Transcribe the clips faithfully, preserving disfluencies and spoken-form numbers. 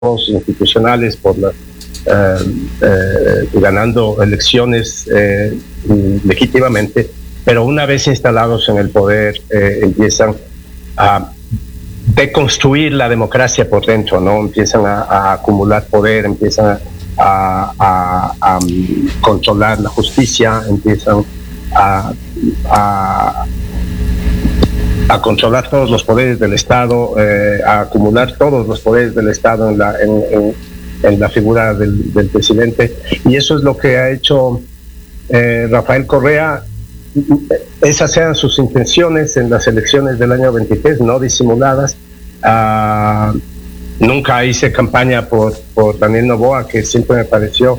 institucionales, por la, eh, eh, ganando elecciones eh, legítimamente, pero una vez instalados en el poder eh, empiezan a deconstruir la democracia por dentro, ¿no? Empiezan a, a acumular poder, empiezan a, a, a, a controlar la justicia, empiezan a, a, a controlar todos los poderes del Estado, eh, a acumular todos los poderes del Estado en la, en, en, en la figura del, del presidente. Y eso es lo que ha hecho eh, Rafael Correa. Esas eran sus intenciones en las elecciones del año veintitrés, no disimuladas. Uh, nunca hice campaña por, por Daniel Noboa, que siempre me pareció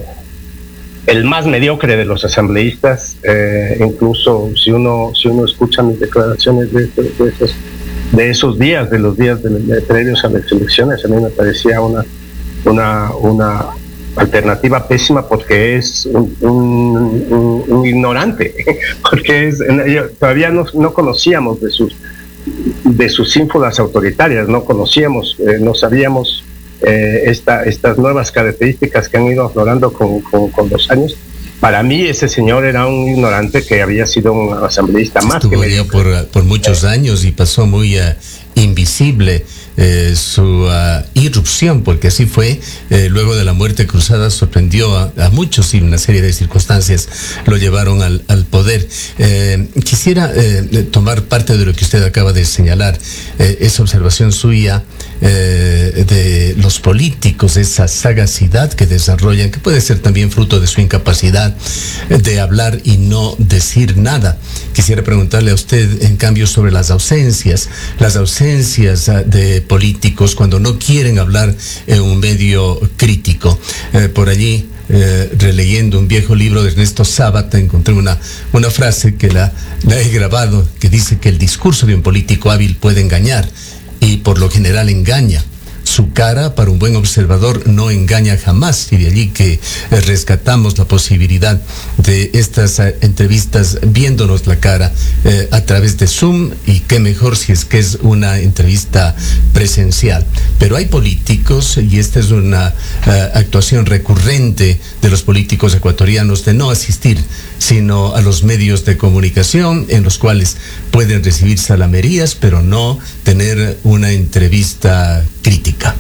el más mediocre de los asambleístas. Eh, incluso si uno si uno escucha mis declaraciones de, de, de, esos, de esos días, de los días de, de previos a las elecciones, a mí me parecía una, una, una alternativa pésima, porque es un, un, un, un ignorante, porque es, todavía no, no conocíamos de sus de sus ínfulas autoritarias, no conocíamos, eh, no sabíamos eh, esta, estas nuevas características que han ido aflorando con, con, con los años. Para mí ese señor era un ignorante que había sido un asambleísta más. Estuvo que ya por, por muchos eh, años y pasó muy uh, invisible eh, su uh, irrupción, porque así fue. Eh, luego de la muerte cruzada sorprendió a, a muchos y una serie de circunstancias lo llevaron al, al poder. Eh, quisiera eh, tomar parte de lo que usted acaba de señalar, eh, esa observación suya eh, de los políticos, esa sagacidad que desarrollan, que puede ser también fruto de su incapacidad de hablar y no decir nada. Quisiera preguntarle a usted, en cambio, sobre las ausencias, las ausencias de políticos cuando no quieren hablar en un medio crítico. Eh, por allí, eh, releyendo un viejo libro de Ernesto Sábato, encontré una, una frase que la, la he grabado, que dice que el discurso de un político hábil puede engañar, y por lo general engaña. Su cara, para un buen observador, no engaña jamás, y de allí que eh, rescatamos la posibilidad de estas eh, entrevistas viéndonos la cara eh, a través de Zoom, y qué mejor si es que es una entrevista presencial. Pero hay políticos, y esta es una eh, actuación recurrente de los políticos ecuatorianos, de no asistir sino a los medios de comunicación, en los cuales pueden recibir salamerías, pero no tener una entrevista crítica.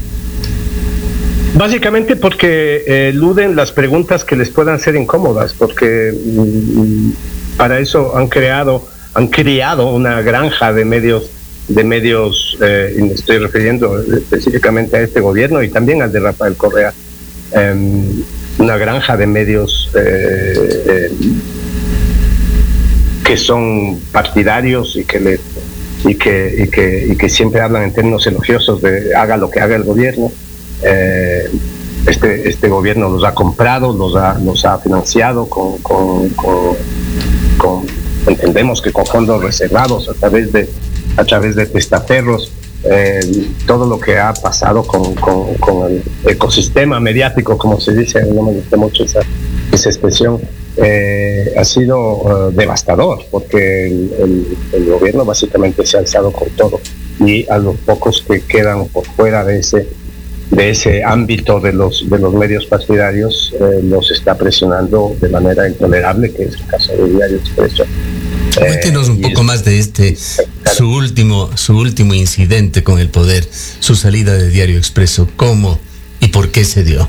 Básicamente porque eh, eluden las preguntas que les puedan ser incómodas, porque mm, para eso han creado han creado una granja de medios de medios eh, y me estoy refiriendo específicamente a este gobierno y también al de Rafael Correa, eh, una granja de medios eh, eh, que son partidarios y que le y que y que y que siempre hablan en términos elogiosos de haga lo que haga el gobierno. Eh, este este gobierno los ha comprado, los ha los ha financiado con con, con, con entendemos que con fondos reservados a través de a través de testaferros. Eh, todo lo que ha pasado con, con, con el ecosistema mediático, como se dice, no me gusta mucho esa, esa expresión, eh, ha sido uh, devastador, porque el, el, el gobierno básicamente se ha alzado con todo, y a los pocos que quedan por fuera de ese de ese ámbito de los de los medios partidarios eh, los está presionando de manera intolerable, que es el caso de Diario Expreso. Cuéntenos un poco más de este, su último, su último incidente con el poder, su salida de Diario Expreso. ¿Cómo y por qué se dio?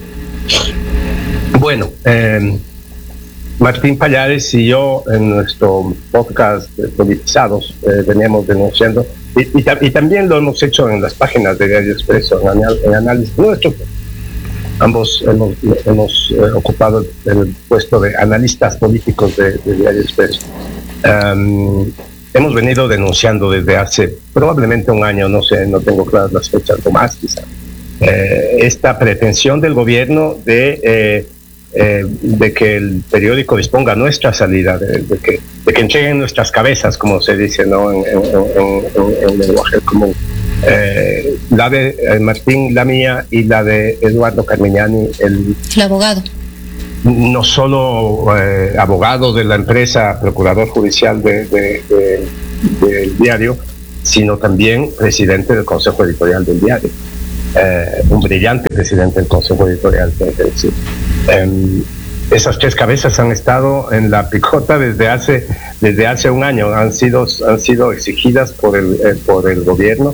Bueno, eh, Martín Pallares y yo en nuestro podcast de Politizados eh, veníamos denunciando, y, y, y también lo hemos hecho en las páginas de Diario Expreso, en, anal, en análisis nuestro. Ambos hemos, hemos eh, ocupado el, el puesto de analistas políticos de, de Diario Expreso. Um, hemos venido denunciando desde hace probablemente un año, no sé, no tengo claras las fechas, o más quizá, eh, esta pretensión del gobierno de, eh, eh, de que el periódico disponga nuestra salida, de, de, que, de que entreguen nuestras cabezas, como se dice, ¿no? en, en, en, en, en lenguaje común. Eh, la de eh, Martín, la mía, y la de Eduardo Carmignani, el, el abogado. No solo eh, abogado de la empresa, procurador judicial del de, de, de, de diario, sino también presidente del consejo editorial del diario. eh, un brillante presidente del Consejo Editorial, tengo que decir. Eh, esas tres cabezas han estado en la picota desde hace desde hace un año, han sido han sido exigidas por el eh, por el gobierno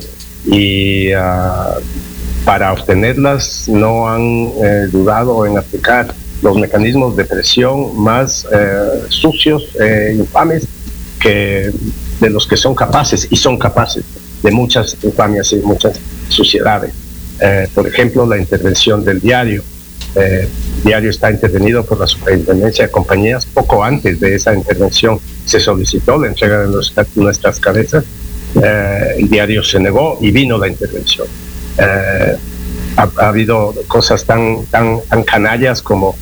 y uh, para obtenerlas no han eh, dudado en aplicar los mecanismos de presión más eh, sucios, eh, infames, que de los que son capaces, y son capaces de muchas infamias y muchas suciedades. Eh, por ejemplo, la intervención del diario. Eh, el diario está intervenido por la Superintendencia de Compañías. Poco antes de esa intervención se solicitó la entrega de los, nuestras cabezas. Eh, el diario se negó y vino la intervención. Eh, ha, ha habido cosas tan, tan, tan canallas como,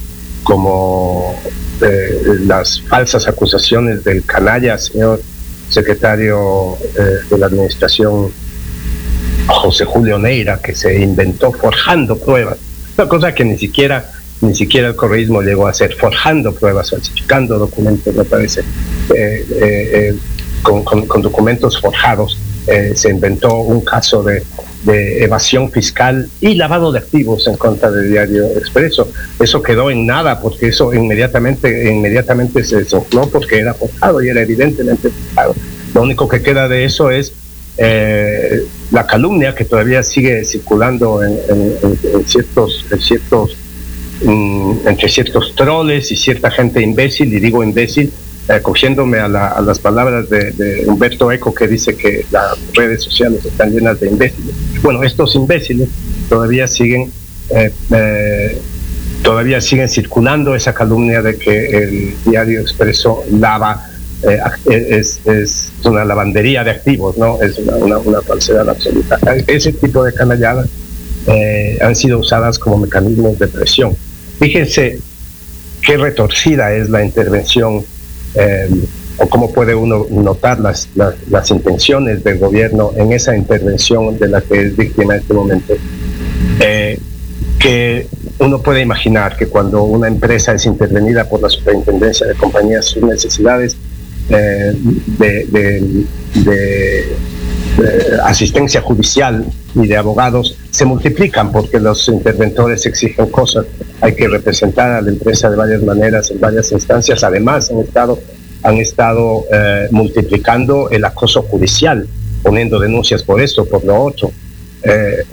como eh, las falsas acusaciones del canalla señor secretario eh, de la Administración, José Julio Neira, que se inventó forjando pruebas. Una cosa que ni siquiera ni siquiera el correísmo llegó a hacer, forjando pruebas, falsificando documentos, me parece, eh, eh, eh, con, con, con documentos forjados. Eh, se inventó un caso de, de evasión fiscal y lavado de activos en contra del Diario Expreso. Eso quedó en nada, porque eso inmediatamente inmediatamente se desinfló porque era forjado y era evidentemente forjado. Lo único que queda de eso es eh, la calumnia que todavía sigue circulando en, en, en, en ciertos, en ciertos um, entre ciertos troles y cierta gente imbécil, y digo imbécil eh, cogiéndome a, la, a las palabras de, de Humberto Eco, que dice que las redes sociales están llenas de imbéciles. Bueno, estos imbéciles todavía siguen eh, eh, todavía siguen circulando esa calumnia de que el Diario Expreso lava, eh, es, es una lavandería de activos, ¿no? Es una, una, una falsedad absoluta. Ese tipo de canalladas eh, han sido usadas como mecanismos de presión. Fíjense qué retorcida es la intervención, eh, o cómo puede uno notar las, las, las intenciones del gobierno en esa intervención de la que es víctima en este momento. Eh, que uno puede imaginar que cuando una empresa es intervenida por la Superintendencia de Compañías, sus necesidades eh, de, de, de, de asistencia judicial y de abogados se multiplican, porque los interventores exigen cosas. Hay que representar a la empresa de varias maneras, en varias instancias. Además, han estado, han estado eh, multiplicando el acoso judicial, poniendo denuncias por esto, por lo otro. Eh,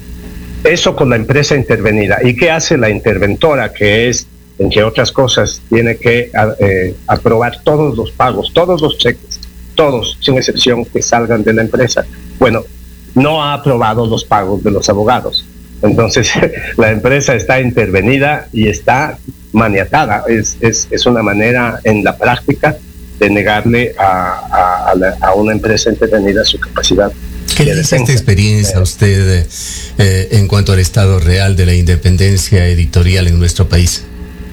Eso con la empresa intervenida. ¿Y qué hace la interventora? Que es, entre otras cosas, tiene que eh, aprobar todos los pagos, todos los cheques, todos, sin excepción, que salgan de la empresa. Bueno, no ha aprobado los pagos de los abogados. Entonces, la empresa está intervenida y está maniatada. Es, es, es una manera, en la práctica, de negarle a, a, a, la, a una empresa intervenida su capacidad. ¿Qué le dice esta experiencia a usted eh, en cuanto al estado real de la independencia editorial en nuestro país?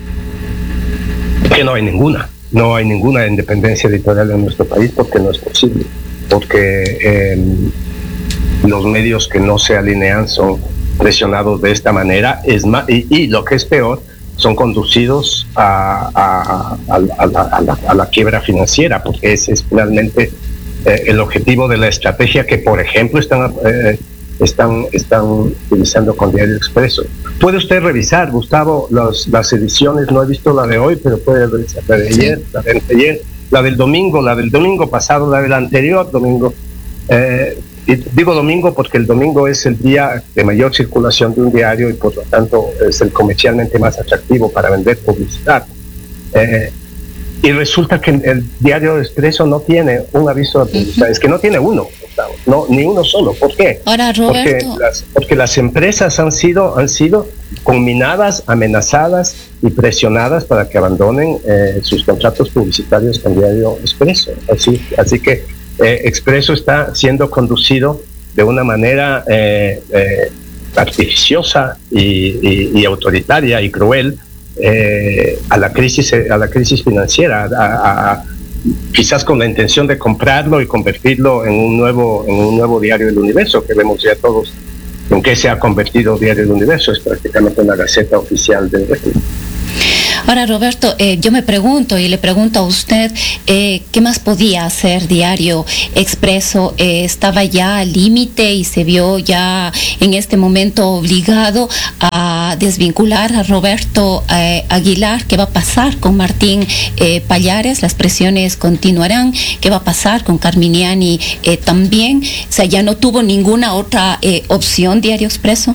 Que no hay ninguna, no hay ninguna independencia editorial en nuestro país, porque no es posible, porque eh, los medios que no se alinean son presionados de esta manera, es más, y, y lo que es peor, son conducidos a, a, a, a, la, a, la, a la quiebra financiera, porque ese es finalmente Eh, el objetivo de la estrategia que, por ejemplo, están, eh, están, están utilizando con Diario Expreso. Puede usted revisar, Gustavo, los, las ediciones, no he visto la de hoy, pero puede revisar la de ayer, sí. la de ayer, la del domingo, la del domingo pasado, la del anterior domingo. Eh, y digo domingo porque el domingo es el día de mayor circulación de un diario y por lo tanto es el comercialmente más atractivo para vender publicidad. Eh, Y resulta que el Diario Expreso no tiene un aviso de publicidad, uh-huh. Es que no tiene uno, no, ni uno solo. ¿Por qué? Ahora, Roberto. Porque las, porque las empresas han sido, han sido conminadas, amenazadas y presionadas para que abandonen eh, sus contratos publicitarios con Diario Expreso. Así, así que eh, Expreso está siendo conducido de una manera eh, eh, artificiosa y, y, y autoritaria y cruel, Eh, a la crisis a la crisis financiera, a, a, a, quizás con la intención de comprarlo y convertirlo en un nuevo en un nuevo Diario del Universo, que vemos ya todos en qué se ha convertido Diario del Universo. Es prácticamente una gaceta oficial del régimen. Ahora, Roberto, eh, yo me pregunto y le pregunto a usted, eh, ¿qué más podía hacer Diario Expreso? Eh, ¿Estaba ya al límite y se vio ya en este momento obligado a desvincular a Roberto eh, Aguilar? ¿Qué va a pasar con Martín eh, Pallares? Las presiones continuarán. ¿Qué va a pasar con Carminiani eh, también? O sea, ¿ya no tuvo ninguna otra eh, opción Diario Expreso?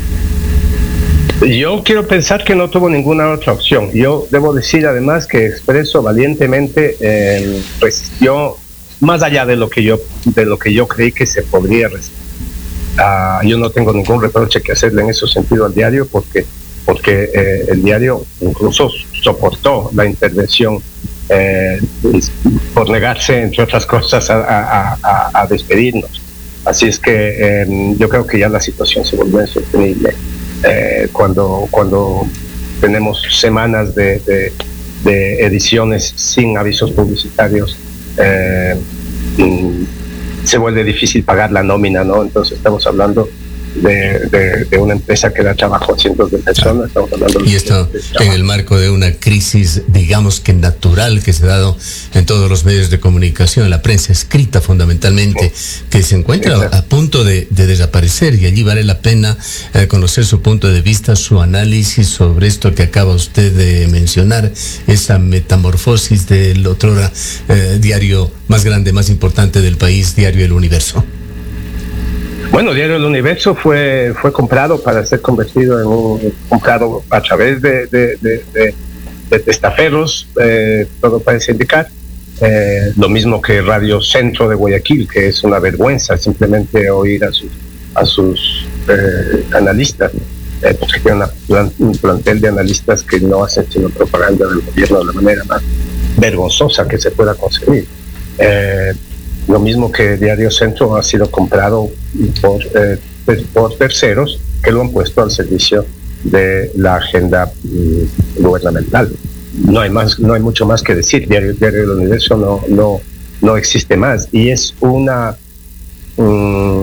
Yo quiero pensar que no tuvo ninguna otra opción. Yo debo decir además que Expreso valientemente eh, resistió más allá de lo que yo de lo que yo creí que se podría resistir. Uh, yo no tengo ningún reproche que hacerle en ese sentido al diario porque porque eh, el diario incluso soportó la intervención eh, por negarse, entre otras cosas, a, a, a, a despedirnos. Así es que eh, yo creo que ya la situación se volvió insostenible. Eh, cuando cuando tenemos semanas de, de, de ediciones sin avisos publicitarios, eh, se vuelve difícil pagar la nómina, ¿no? Entonces estamos hablando de, de, de una empresa que da trabajo a cientos de personas. Estamos hablando y esto de en el marco de una crisis, digamos que natural, que se ha dado en todos los medios de comunicación, en la prensa escrita fundamentalmente, sí, que se encuentra sí, a punto de, de desaparecer, y allí vale la pena eh, conocer su punto de vista, su análisis sobre esto que acaba usted de mencionar, esa metamorfosis del otrora eh, diario más grande, más importante del país, Diario El Universo. Bueno, Diario El Universo fue fue comprado para ser convertido en un comprado a través de, de, de, de, de testaferros, eh, todo parece indicar. Eh, lo mismo que Radio Centro de Guayaquil, que es una vergüenza simplemente oír a sus, a sus eh, analistas, eh, porque tiene una plan, un plantel de analistas que no hacen sino propaganda del gobierno de la manera más vergonzosa que se pueda conseguir. Eh, Lo mismo que Diario Centro ha sido comprado por, eh, por terceros que lo han puesto al servicio de la agenda mm, gubernamental. No hay más, no hay mucho más que decir. Diario, Diario del Universo no, no, no existe más, y es una mm,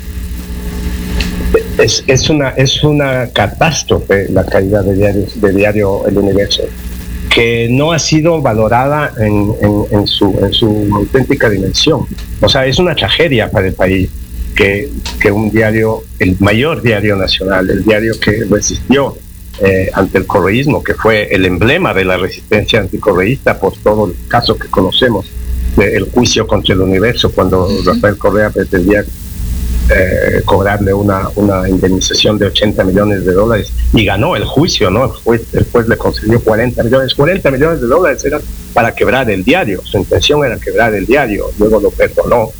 es, es una es una catástrofe la caída de Diario, de Diario El Universo, que no ha sido valorada en, en, en, su, en su auténtica dimensión. O sea, es una tragedia para el país que, que un diario, el mayor diario nacional, el diario que resistió eh, ante el correísmo, que fue el emblema de la resistencia anticorreísta por todo el caso que conocemos del juicio contra El Universo, cuando uh-huh. Rafael Correa pretendía Eh, cobrarle una, una indemnización de ochenta millones de dólares y ganó el juicio, ¿no? El juez, el juez le concedió cuarenta millones. cuarenta millones de dólares eran para quebrar el diario. Su intención era quebrar el diario. Luego lo perdonó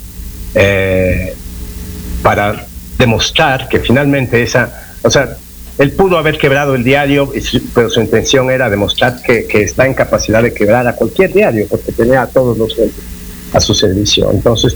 eh, para demostrar que finalmente esa... O sea, él pudo haber quebrado el diario, pero su intención era demostrar que, que está en capacidad de quebrar a cualquier diario, porque tenía a todos los a su servicio. Entonces,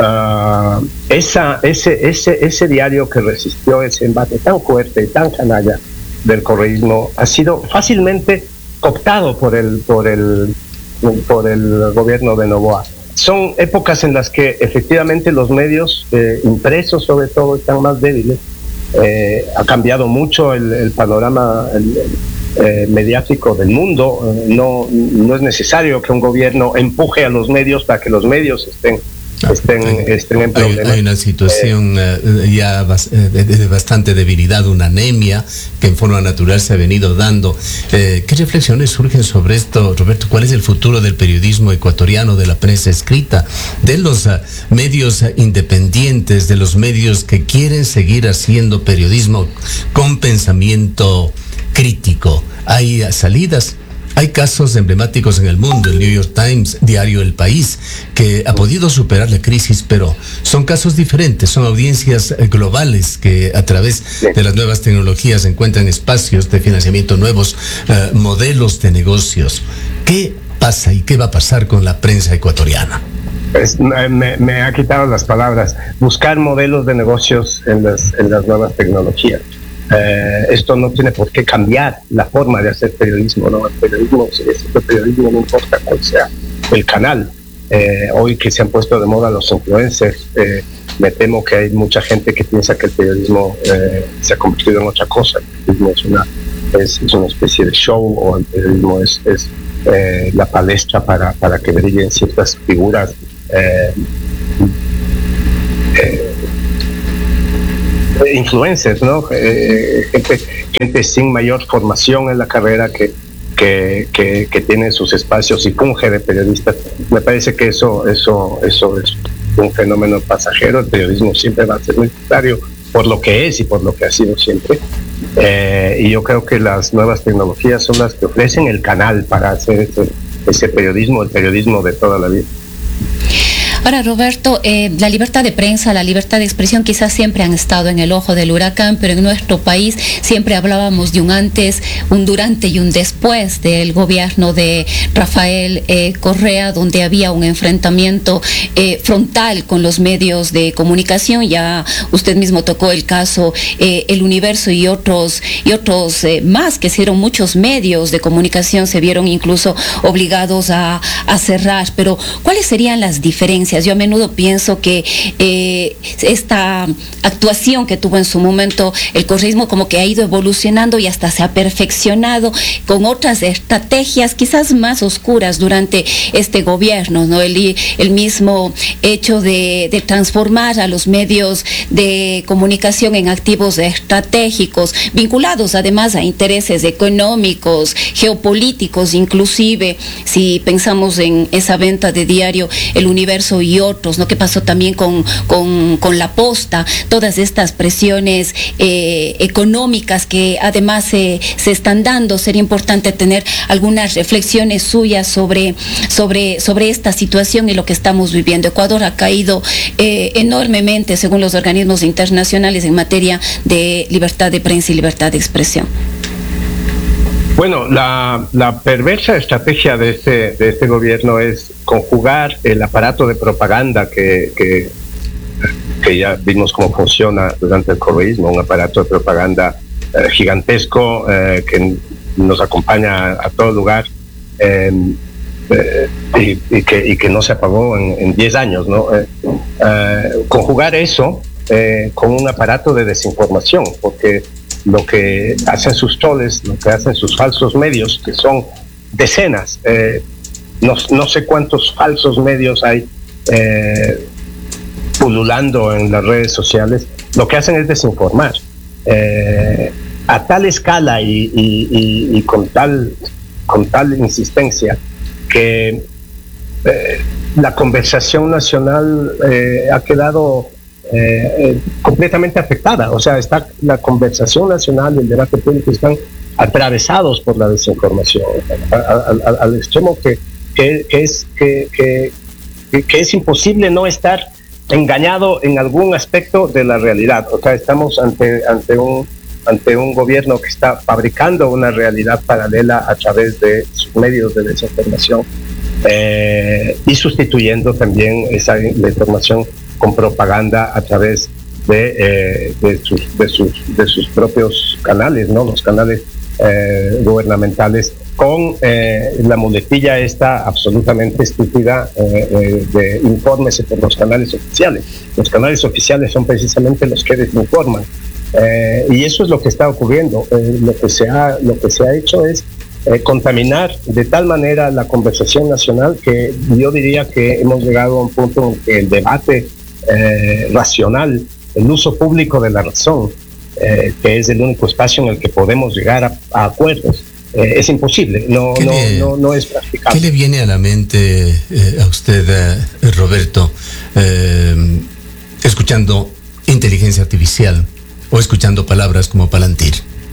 uh, esa, ese, ese, ese diario que resistió ese embate tan fuerte y tan canalla del correísmo ha sido fácilmente cooptado por el, por el, por el gobierno de Noboa. Son épocas en las que efectivamente los medios eh, impresos sobre todo están más débiles. Eh, ha cambiado mucho el, el panorama el, el, Eh, mediático del mundo. Eh, no, no es necesario que un gobierno empuje a los medios para que los medios estén, estén, hay, estén en problemas. Hay, hay una situación eh, uh, ya bas, eh, de, de bastante debilidad, una anemia que en forma natural se ha venido dando. Eh, ¿Qué reflexiones surgen sobre esto, Roberto? ¿Cuál es el futuro del periodismo ecuatoriano, de la prensa escrita, de los uh, medios uh, independientes, de los medios que quieren seguir haciendo periodismo con pensamiento crítico? Hay salidas, hay casos emblemáticos en el mundo, el New York Times, Diario El País, que ha podido superar la crisis, pero son casos diferentes, son audiencias globales que a través de las nuevas tecnologías encuentran espacios de financiamiento nuevos, uh, modelos de negocios. ¿Qué pasa y qué va a pasar con la prensa ecuatoriana? Pues, me, me ha quitado las palabras. Buscar modelos de negocios en las, en las nuevas tecnologías. Eh, esto no tiene por qué cambiar la forma de hacer periodismo, ¿no? El periodismo, el periodismo no importa cuál sea el canal. Eh, hoy que se han puesto de moda los influencers, eh, me temo que hay mucha gente que piensa que el periodismo eh, se ha convertido en otra cosa. El periodismo es una, es, es una especie de show, o el periodismo es, es eh, la palestra para, para que brillen ciertas figuras eh, eh, influencers, ¿no? Eh, gente, gente sin mayor formación en la carrera que, que, que, que tiene sus espacios y funge de periodistas. Me parece que eso, eso, eso es un fenómeno pasajero. El periodismo siempre va a ser necesario por lo que es y por lo que ha sido siempre. Eh, y yo creo que las nuevas tecnologías son las que ofrecen el canal para hacer ese, ese periodismo, el periodismo de toda la vida. Ahora, Roberto, eh, la libertad de prensa, la libertad de expresión quizás siempre han estado en el ojo del huracán, pero en nuestro país siempre hablábamos de un antes, un durante y un después del gobierno de Rafael eh, Correa, donde había un enfrentamiento eh, frontal con los medios de comunicación. Ya usted mismo tocó el caso eh, El Universo y otros, y otros eh, más, que hicieron muchos medios de comunicación, se vieron incluso obligados a, a cerrar. Pero, ¿cuáles serían las diferencias? Yo a menudo pienso que eh, esta actuación que tuvo en su momento el correísmo como que ha ido evolucionando y hasta se ha perfeccionado con otras estrategias quizás más oscuras durante este gobierno, ¿no? El, el mismo hecho de, de transformar a los medios de comunicación en activos estratégicos, vinculados además a intereses económicos, geopolíticos, inclusive si pensamos en esa venta de diario El Universo y otros, ¿no? ¿Qué pasó también con, con, con La Posta? Todas estas presiones eh, económicas que además se, se están dando. Sería importante tener algunas reflexiones suyas sobre, sobre, sobre esta situación y lo que estamos viviendo. Ecuador ha caído eh, enormemente, según los organismos internacionales, en materia de libertad de prensa y libertad de expresión. Bueno, la, la perversa estrategia de este, de este gobierno es conjugar el aparato de propaganda que, que, que ya vimos cómo funciona durante el correísmo, un aparato de propaganda eh, gigantesco eh, que nos acompaña a, a todo lugar eh, eh, y, y, que, y que no se apagó en diez años, ¿no? Eh, eh, conjugar eso eh, con un aparato de desinformación, porque lo que hacen sus troles, lo que hacen sus falsos medios, que son decenas, eh, no, no sé cuántos falsos medios hay eh, pululando en las redes sociales, lo que hacen es desinformar eh, a tal escala y, y, y, y con tal con tal insistencia que eh, la conversación nacional eh, ha quedado Eh, eh, completamente afectada. O sea, está la conversación nacional y el debate público están atravesados por la desinformación al, al, al extremo que, que, que es que, que, que es imposible no estar engañado en algún aspecto de la realidad. O sea, estamos ante ante un ante un gobierno que está fabricando una realidad paralela a través de sus medios de desinformación eh, y sustituyendo también esa la información con propaganda a través de, eh, de, sus, de, sus, de sus propios canales, ¿no? Los canales eh, gubernamentales, con eh, la muletilla esta absolutamente estúpida eh, eh, de infórmese por los canales oficiales. Los canales oficiales son precisamente los que desinforman. Eh, y eso es lo que está ocurriendo. Eh, lo, que se ha, lo que se ha hecho es eh, contaminar de tal manera la conversación nacional que yo diría que hemos llegado a un punto en que el debate Eh, racional, el uso público de la razón, eh, que es el único espacio en el que podemos llegar a, a acuerdos, eh, es imposible, no, no, le, no, no es practicable. ¿Qué le viene a la mente eh, a usted, eh, Roberto, eh, escuchando inteligencia artificial o escuchando palabras como Palantir?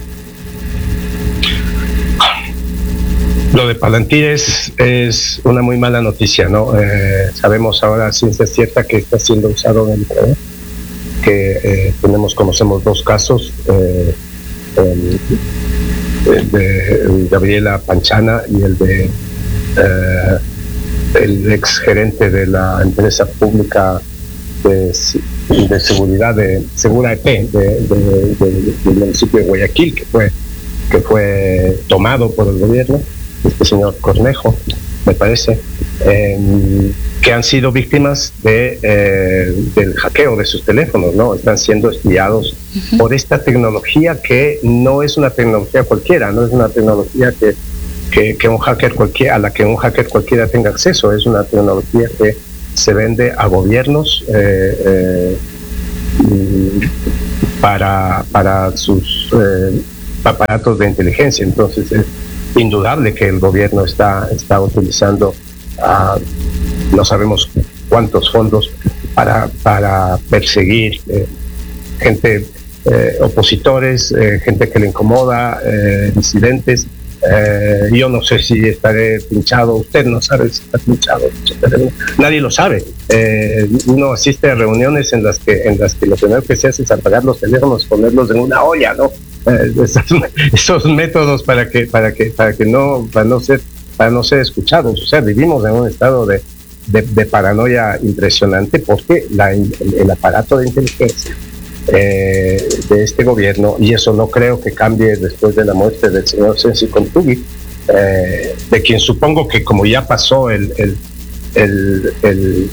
Lo de Palantir es, es una muy mala noticia, ¿no? Eh, sabemos ahora, ciencia cierta, que está siendo usado en el poder, que eh, tenemos, conocemos dos casos, eh, el, el de Gabriela Panchana y el de eh, el ex gerente de la empresa pública de, de seguridad de Segura E P de, de, de, del municipio de Guayaquil, que fue, que fue tomado por el gobierno. Este señor Cornejo, me parece, eh, que han sido víctimas de, eh, del hackeo de sus teléfonos, ¿no? Están siendo espiados uh-huh. por esta tecnología que no es una tecnología cualquiera, no es una tecnología que, que, que un hacker cualquiera, a la que un hacker cualquiera tenga acceso, es una tecnología que se vende a gobiernos eh, eh, para, para sus eh, aparatos de inteligencia. Entonces es indudable que el gobierno está, está utilizando uh, no sabemos cuántos fondos para, para perseguir eh, gente, eh, opositores, eh, gente que le incomoda, eh, disidentes. Eh, yo no sé si estaré pinchado, usted no sabe si está pinchado, nadie lo sabe. Eh, uno asiste a reuniones en las que en las que lo primero que se hace es apagar los teléfonos, ponerlos en una olla, ¿no? Eh, esos, esos métodos para que para que para que no para no ser para no ser escuchados. O sea, vivimos en un estado de de, de paranoia impresionante porque la, el, el aparato de inteligencia Eh, de este gobierno, y eso no creo que cambie después de la muerte del señor Sensi Kontugui, eh, de quien supongo que como ya pasó el, el, el, el,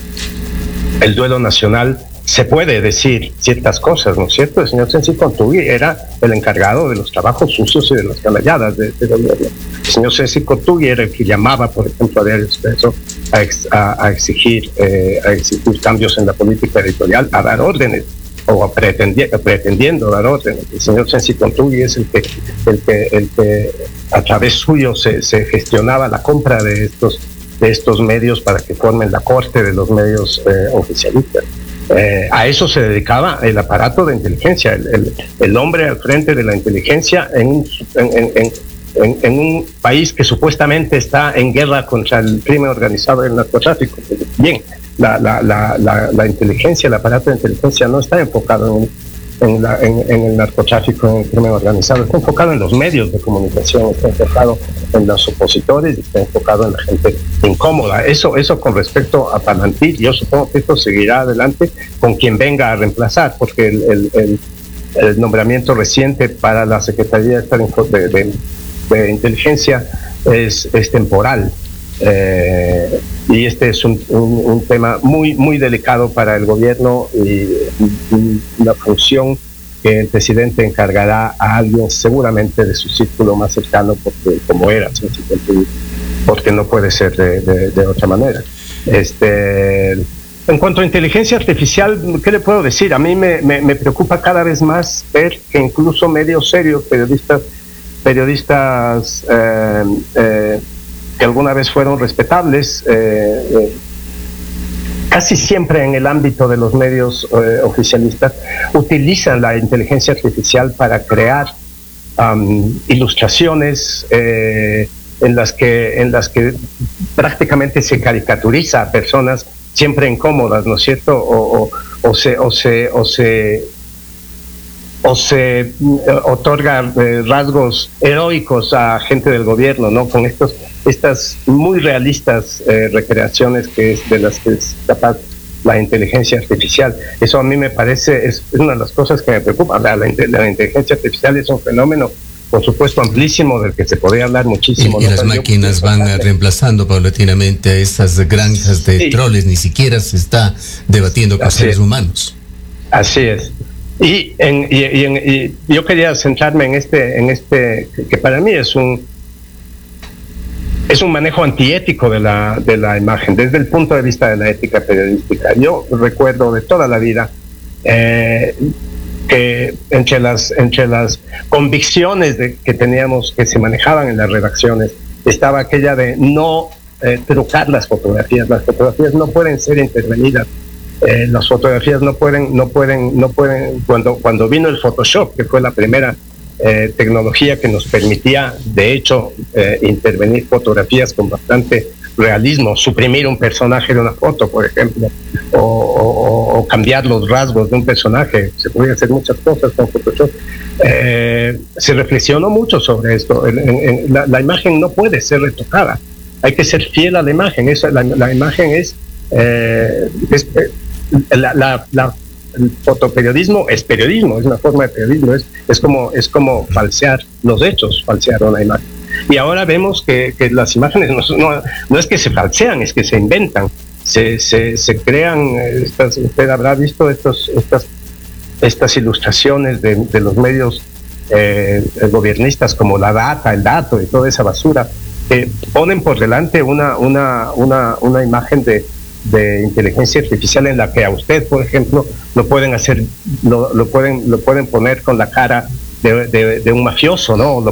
el duelo nacional, se puede decir ciertas cosas, ¿no es cierto? El señor Sensi Kontugui era el encargado de los trabajos sucios y de las canalladas de este gobierno. El señor Sensi Kontugui era el que llamaba, por ejemplo, a Diario Expreso a, ex, a, a, exigir, eh, a exigir cambios en la política editorial, a dar órdenes o pretendi pretendiendo dar orden. El señor Sensi Kontugui es el que, el que, el que a través suyo se, se gestionaba la compra de estos, de estos medios para que formen la corte de los medios eh, oficialistas. Eh, a eso se dedicaba el aparato de inteligencia, el, el, el hombre al frente de la inteligencia en, en, en, en, en un país que supuestamente está en guerra contra el crimen organizado y el narcotráfico. Bien, La, la, la, la, la inteligencia, el aparato de inteligencia no está enfocado en, en, la, en, en el narcotráfico, en el crimen organizado, está enfocado en los medios de comunicación, está enfocado en los opositores, está enfocado en la gente incómoda. Eso, eso con respecto a Palantir, yo supongo que esto seguirá adelante con quien venga a reemplazar, porque el, el, el, el nombramiento reciente para la Secretaría de, de, de Inteligencia es, es temporal. Eh, y este es un, un, un tema muy muy delicado para el gobierno y, y una función que el presidente encargará a alguien seguramente de su círculo más cercano, porque como era porque no puede ser de, de, de otra manera. Este, en cuanto a inteligencia artificial, ¿qué le puedo decir? A mí me, me, me preocupa cada vez más ver que incluso medios serios, periodistas periodistas eh, eh, que alguna vez fueron respetables, eh, eh, casi siempre en el ámbito de los medios eh, oficialistas, utilizan la inteligencia artificial para crear um, ilustraciones eh, en las que en las que prácticamente se caricaturiza a personas siempre incómodas, ¿no es cierto? O, o, o se o se o se o se eh, otorga eh, rasgos heroicos a gente del gobierno, ¿no? Con estos estas muy realistas eh, recreaciones que es de las que es capaz la inteligencia artificial. Eso a mí me parece, es, es una de las cosas que me preocupa. La, la, la inteligencia artificial es un fenómeno, por supuesto, amplísimo, del que se podría hablar muchísimo. Y, y ¿no? las Pero máquinas van reemplazando paulatinamente a esas granjas de sí. troles, ni siquiera se está debatiendo con Así seres es. humanos. Así es. Y, en, y, y, en, y yo quería centrarme en este, en este que, que para mí es un es un manejo antiético de la de la imagen desde el punto de vista de la ética periodística. Yo recuerdo de toda la vida eh, que entre las entre las convicciones de, que teníamos, que se manejaban en las redacciones, estaba aquella de no eh, trucar las fotografías. Las fotografías no pueden ser intervenidas. Eh, las fotografías no pueden, no pueden, no pueden. Cuando cuando vino el Photoshop, que fue la primera eh, tecnología que nos permitía, de hecho, eh, intervenir fotografías con bastante realismo, suprimir un personaje de una foto, por ejemplo, o, o, o cambiar los rasgos de un personaje. Se podían hacer muchas cosas con Photoshop. Eh, se reflexionó mucho sobre esto. En, en, en, la, la imagen no puede ser retocada. Hay que ser fiel a la imagen. Esa, la, la imagen es, eh, es eh, la, la, la, el fotoperiodismo es periodismo, es una forma de periodismo, es, es como es como falsear los hechos, falsear una imagen. Y ahora vemos que, que las imágenes no, no, no es que se falsean, es que se inventan, se, se, se crean, estas, usted habrá visto estos, estas, estas ilustraciones de, de los medios eh, gobiernistas como la data, el dato y toda esa basura, que ponen por delante una, una, una, una imagen de, de inteligencia artificial en la que a usted, por ejemplo, lo pueden hacer, lo, lo pueden, lo pueden poner con la cara de, de, de un mafioso, ¿no? Lo